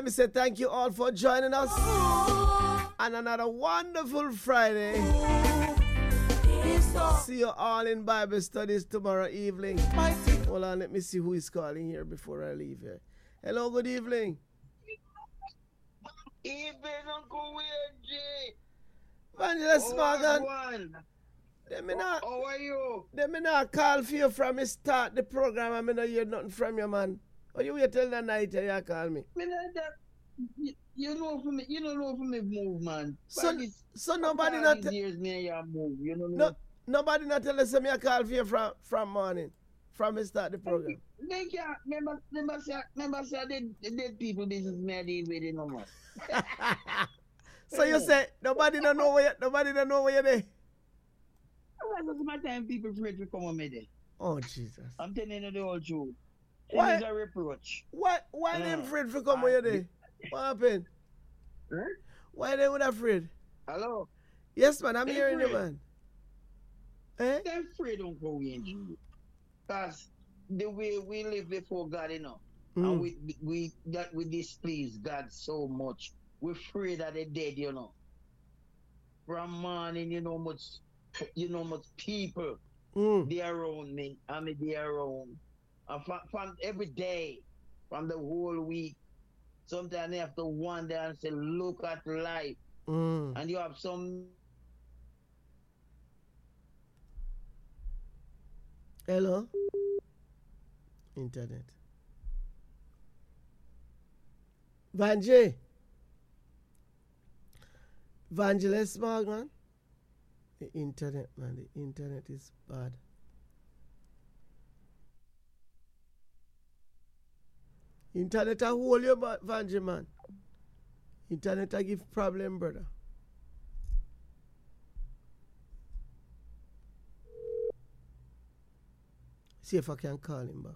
let me say thank you all for joining us on another wonderful Friday. See you all in Bible studies tomorrow evening. Hold on, let me see who is calling here before I leave here. Hello, good evening. Evening, Uncle Weird. Evangelist Morgan. How are you? They me not call for you from the start the program. I mean, not hear nothing from you, man. Or you wait till the night and you call me. You know for me, you don't know for me move, man. So nobody not years me and move. You know. No, nobody not tell us me I call for you from morning, from the start the program. They can't remember say dead people business me I deal with it no more. So you say nobody don't know where you're there. That's my time people afraid to come on me there. Oh Jesus! I'm telling you the whole truth. Why? It is a reproach. Why they afraid to come where you there? What happened? Huh? Why they would afraid? Hello? Yes, man, I'm hearing you, afraid. man. Eh? They're afraid don't go in. Because the way we live before God, you know, and we displease God so much. We're afraid that they're dead, you know. From morning, you know much people they around me. I mean they around. And from every day, from the whole week. Sometimes they have to wonder and say, look at life. And you have some. Hello? Internet. Evangelist Morgan. The internet, man. The internet is bad. Internet a hold you, Vanji, man. Internet a give problem, brother. See if I can call him back.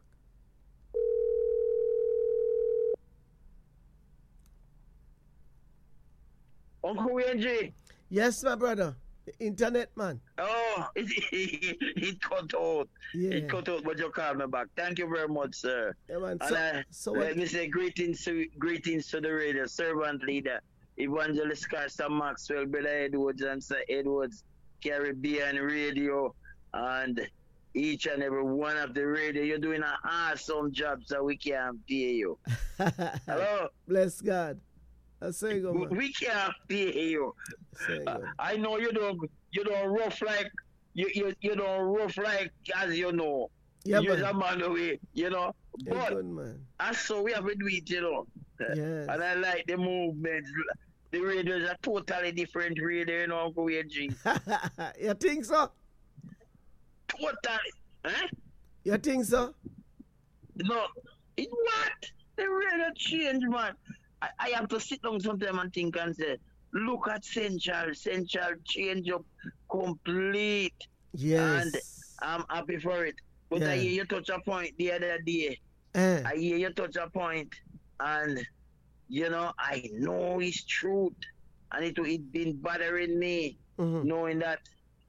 Uncle Wenji. Yes, my brother. The internet, man. Oh, it cut out. Yeah. It cut out, but you called me back. Thank you very much, sir. Yeah, man. And let me say greetings to the radio, servant leader, Evangelist Carson Maxwell, Brother Edwards and Sir Edwards, Caribbean Radio, and each and every one of the radio. You're doing an awesome job, so we can't pay you. Hello? Bless God. I say go, man. We can't pay you. I know you don't rough like you don't rough like as you know. Yeah, you're a man away, you know. Yeah, but good, man. I saw we have to do it, you know. Yes. And I like the movement. The radio is a totally different radio, you know, Uncle G. You think so? Totally. Huh? You think so? No. It what? The radio change, man. I have to sit down sometime and think and say, look at Central change up complete. Yes. And I'm happy for it. But I hear you touch a point the other day. I hear you touch a point, and you know, I know it's truth. And it been bothering me knowing that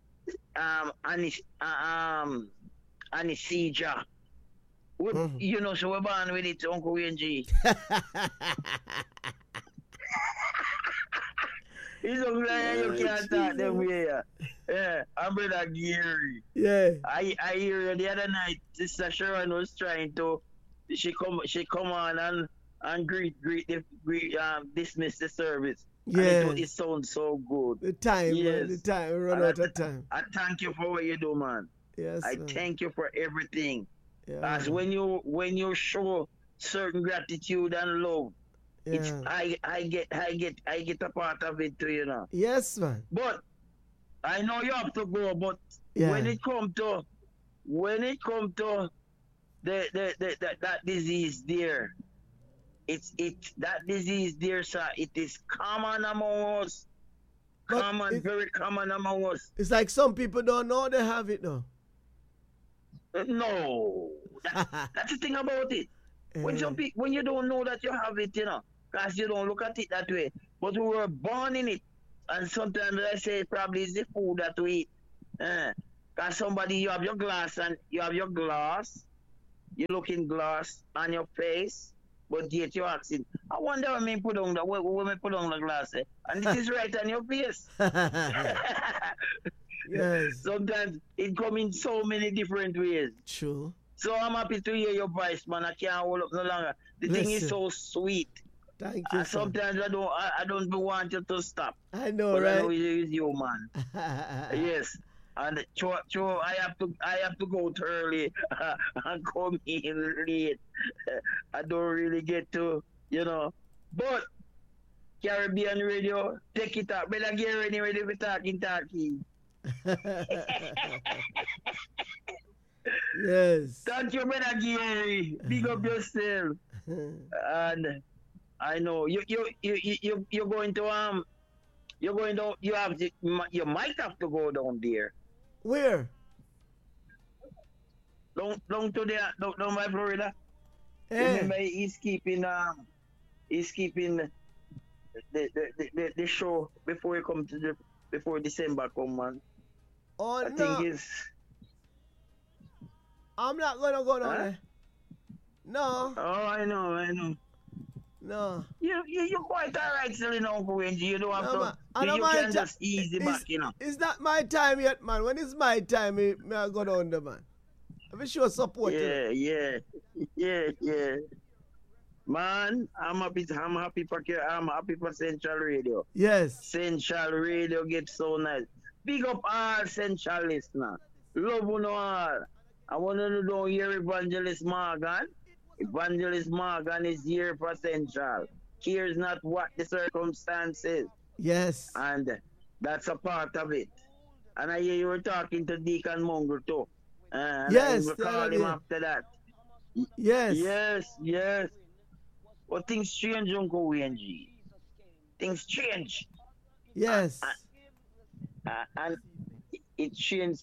anesthesia. You know, so we're born with it, Uncle Wenji. It's a like you can't talk them way. Yeah, I'm Brother Gary. Yeah. I hear the other night, Sister Sharon was trying to, she come on and dismiss the service. Yeah. It sounds so good. The time, yes. Man, the time, we run out of time. I thank you for what you do, man. Yes. I thank you for everything. Yeah. As when you show certain gratitude and love, it's I get a part of it too, you know. Yes, man. But I know you have to go, but when it come to that disease there, that disease there, sir, it is common among us. Very common among us. It's like some people don't know they have it though. No. That's the thing about it. When you don't know that you have it, you know, because you don't look at it that way. But we were born in it. And sometimes I say probably it's the food that we eat. Because somebody, you have your glass, you're looking glass on your face, But yet you're asking, I wonder when me put on the glass, and it is right on your face. Yes. Sometimes it come in so many different ways. True. So I'm happy to hear your voice, man. I can't hold up no longer. The thing is so sweet. Thank you. Sometimes I don't want you to stop. I know, but right? I know it is you, man. Yes. And I have to go to early and come in late. I don't really get to, But Caribbean radio, take it up. Better get ready for talking. Yes. Thank you, brother Gary. Big up yourself. And I know you're going to you might have to go down there. Where? Down by Florida. Hey. Remember he's keeping the show before December come, man. Oh, I think it's. I'm not gonna go down there. No. Oh, I know. No. You're quite alright still in Uncle Wendy. You don't have to. You can just easy back, It's not my time yet, man. When it's my time, me I go down there, man. I'm sure support. Yeah. Man, I'm happy for Central Radio. Yes. Central Radio gets so nice. Big up all Central listeners. Love you all. I want to know here Evangelist Morgan. Evangelist Morgan is here for Central. Cares not what the circumstances. Yes. And that's a part of it. And I hear you were talking to Deacon Mungo too. Yes. I will call him after that. Yes. Yes. But things change, Uncle Wendy. Things change. Yes. And it changed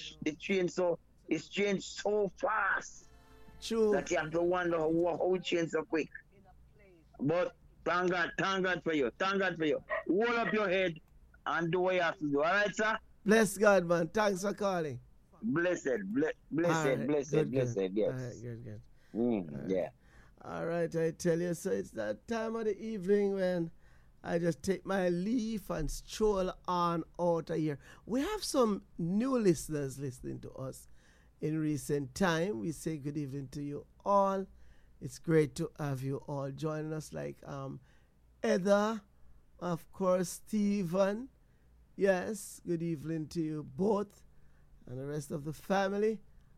so fast. True. That you have to wonder how it changed so quick. But thank God for you. Hold up your head and do what you have to do. All right, sir? Bless God, man. Thanks for calling. Blessed. Right. Yes. All right, good. Yeah. All right, I tell you, so it's that time of the evening when I just take my leave and stroll on out of here. We have some new listeners listening to us in recent time. We say good evening to you all. It's great to have you all joining us, like Heather, of course, Stephen. Yes, good evening to you both and the rest of the family.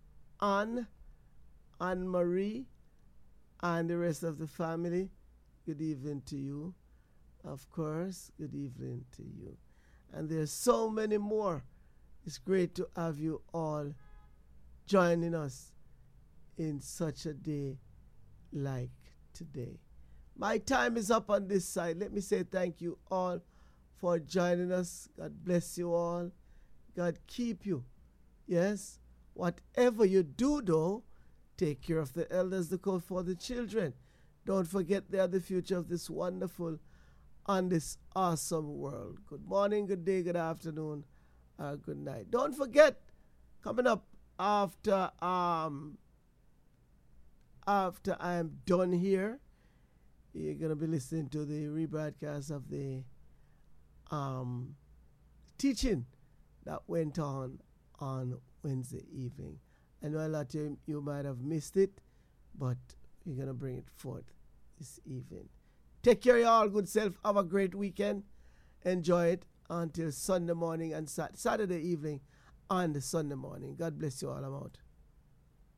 Anne-Marie, and the rest of the family, good evening to you. Of course, good evening to you. And there's so many more. It's great to have you all joining us in such a day like today. My time is up on this side. Let me say thank you all for joining us. God bless you all. God keep you. Yes, whatever you do, though, take care of the elders, the code for the children. Don't forget they are the future of this wonderful and this awesome world. Good morning, good day, good afternoon, good night. Don't forget, coming up after I am done here, you're going to be listening to the rebroadcast of the teaching that went on Wednesday evening. I know a lot of you might have missed it, but we're going to bring it forth this evening. Take care of your all good self. Have a great weekend. Enjoy it until Sunday morning and Saturday evening and Sunday morning. God bless you all. I'm out.